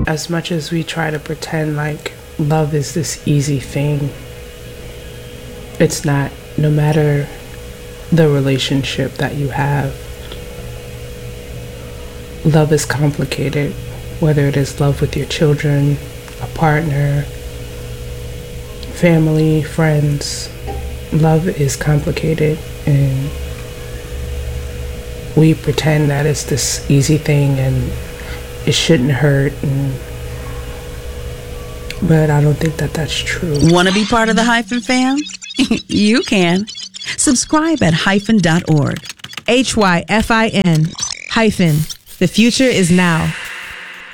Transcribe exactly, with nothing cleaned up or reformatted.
As much as we try to pretend like love is this easy thing, it's not. No matter the relationship that you have, love is complicated. Whether it is love with your children, a partner, family, friends, love is complicated, and we pretend that it's this easy thing and it shouldn't hurt, and but I don't think that that's true. Want to be part of the Hyphen fam? You can. Subscribe at hyphen dot org. H Y F I N hyphen. The future is now.